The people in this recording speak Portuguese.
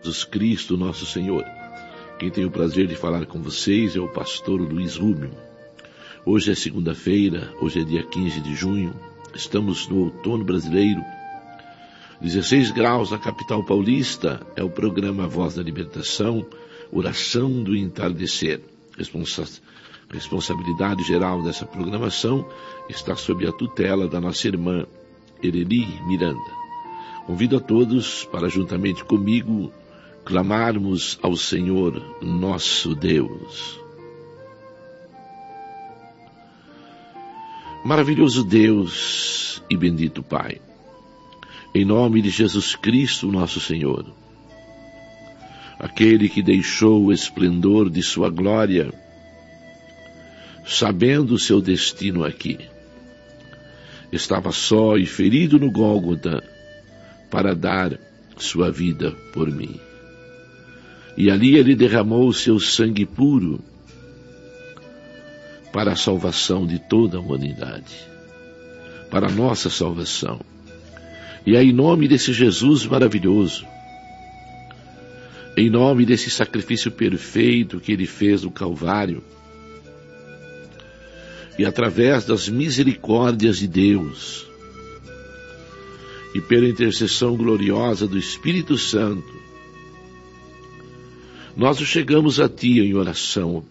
Jesus Cristo, nosso Senhor. Quem tem o prazer de falar com vocês é o pastor Luiz Rubio. Hoje é segunda-feira, hoje é dia 15 de junho, estamos no outono brasileiro, 16 graus na capital paulista, é o programa Voz da Libertação, Oração do Entardecer. Responsabilidade geral dessa programação está sob a tutela da nossa irmã Ereli Miranda. Convido a todos para, juntamente comigo, clamarmos ao Senhor nosso Deus. Maravilhoso Deus e bendito Pai, em nome de Jesus Cristo, nosso Senhor, aquele que deixou o esplendor de sua glória, sabendo o seu destino aqui, estava só e ferido no Gólgota para dar sua vida por mim. E ali ele derramou o seu sangue puro para a salvação de toda a humanidade, para a nossa salvação. E é em nome desse Jesus maravilhoso, em nome desse sacrifício perfeito que ele fez no Calvário, e através das misericórdias de Deus, e pela intercessão gloriosa do Espírito Santo, nós chegamos a Ti em oração,